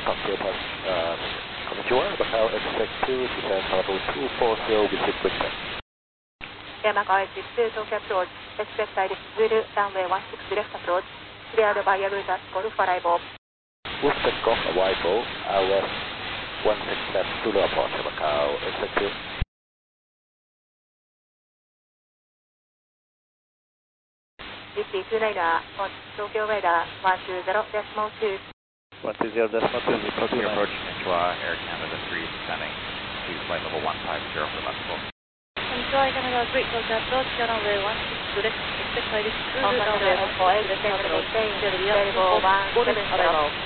Pass, konnichiwa, Macau X-2, descend level 240 with Wind check. Macau X-2, Tokyo approach, expect direct Zulu, runway 16 left approach, cleared by Aruba, Golf arrival. Wolfpack Golf arrival, RS 16 left Zulu approach, Macau X-2. DC-29er, on Tokyo radar, 120.2. 120.2, approaching Nichua, Air Canada 3 descending to flight level 150 for Mexico. Nichua, Canada 3, Tokyo approach, runway 16 left, expect direct Zulu, runway 16 left approach, level 170.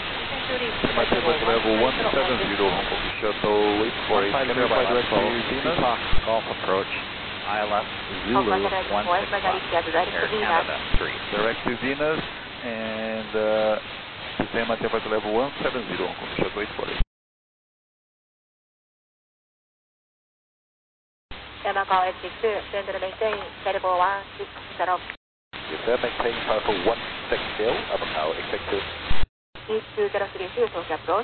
Level 170, Hong Kong Shuttle, wait for it. Can we fly direct to Venus? Golf approach, ILS Zulu 16 Air Canada 3. Direct to Venus and descend maintain flight level 170, Hong Kong Shuttle, wait for it. Macau X-2, send to maintain level 160. Descend maintain level 160, Macau X-2. E2032, Tokyo approach.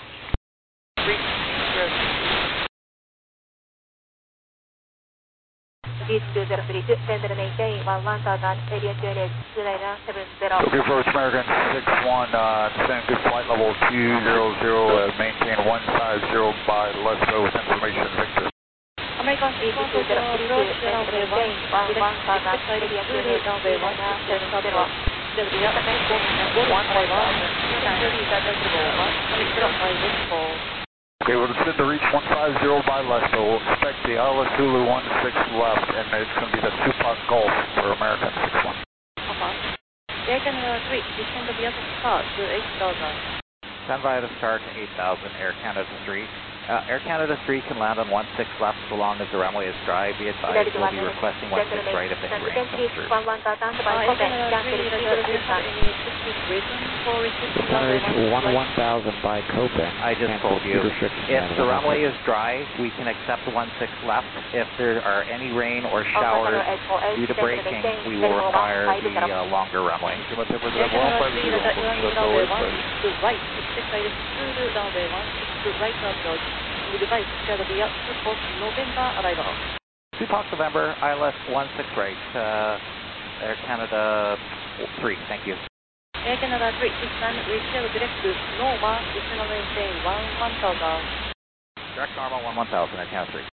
E2032, send to maintain 1000, area QNH 2970. Tokyo approach American 61, descend good flight level 200, maintain 150 by Lesto with information Victor. American E2032, send to maintain 1000, area QNH 2970. Okay, we'll descend to reach 150 by Lesto. We'll expect the ILS Zulu 16 left, and it's going to be the Tupac Golf for American 61. Air Canada 3, descend via the start to 8000. Stand by to start to 8000, Air Canada 3. Air Canada 3 can land on 16 left so long as the runway is dry. Be advised, we'll be requesting 16 right if any rain comes through. Air Canada 3, any specific reason for restricting runway 1000 by Copen. I just told you, if the runway is dry, we can accept 16 left. If there are any rain or showers due to braking, we will require the longer runway. Air Canada 3, runway 16 right, expect direct Zulu, runway 16 right approach. Device cleared via Tupac November arrival. Tupac November, ILS 16 right, Air Canada 3, thank you. Air Canada 3, descend, reach direct to Nova, descend maintain 1000. Direct normal 1000, Air Canada 3.